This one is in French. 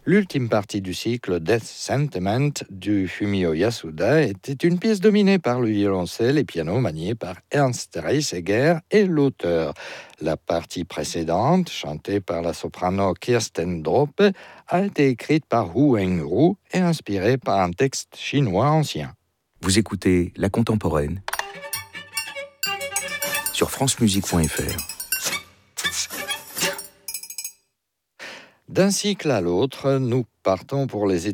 L'ultime partie du cycle Death Sentiment du Fumio Yasuda était une pièce dominée par le violoncelle et piano manié par Ernst Reisegger et l'auteur. La partie précédente, chantée par la soprano Kirsten Drope, a été écrite par Hu Hengru et inspirée par un texte chinois ancien. Vous écoutez La Contemporaine sur francemusique.fr. D'un cycle à l'autre, nous partons pour les